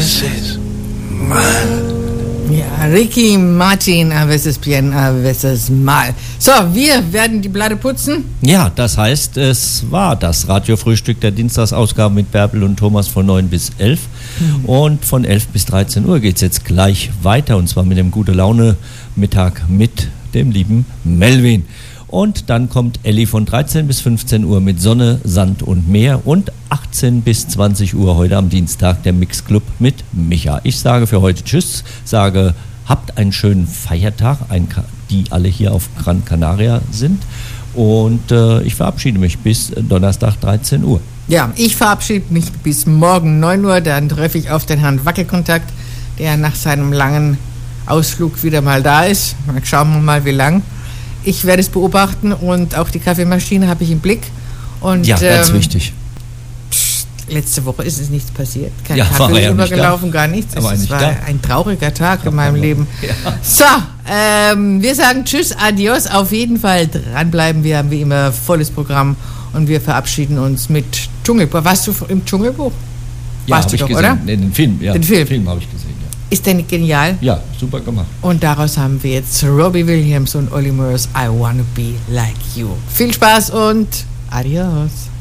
this is mal. Ja, Ricky Martin, a veces bien, a veces mal. So, wir werden die Platte putzen. Ja, das heißt, es war das Radiofrühstück der Dienstagsausgabe mit Bärbel und Thomas von 9 bis 11. Und von 11 bis 13 Uhr geht es jetzt gleich weiter. Und zwar mit dem Gute-Laune-Mittag mit dem lieben Melvin. Und dann kommt Elli von 13 bis 15 Uhr mit Sonne, Sand und Meer. Und 18 bis 20 Uhr heute am Dienstag der Mixclub mit Micha. Ich sage für heute Tschüss, sage, habt einen schönen Feiertag, die alle hier auf Gran Canaria sind. Und ich verabschiede mich bis Donnerstag 13 Uhr. Ja, ich verabschiede mich bis morgen 9 Uhr. Dann treffe ich auf den Herrn Wackelkontakt, der nach seinem langen Ausflug wieder mal da ist. Schauen wir mal, wie lang. Ich werde es beobachten und auch die Kaffeemaschine habe ich im Blick. Und, ja, ganz wichtig. Letzte Woche ist es nichts passiert. Kein ja, Kaffee ist übergelaufen, gar nichts. Es war ein trauriger Tag in meinem Leben. Ja. So, wir sagen Tschüss, Adios. Auf jeden Fall dranbleiben. Wir haben wie immer volles Programm und wir verabschieden uns mit Dschungelbuch. Warst du im Dschungelbuch? Ja, warst du doch, gesehen. oder? Nee, den Film, ja. Den Film habe ich gesehen, ja. Ist der nicht genial? Ja, super gemacht. Und daraus haben wir jetzt Robbie Williams und Olly Murs, I Wanna Be Like You. Viel Spaß und Adios.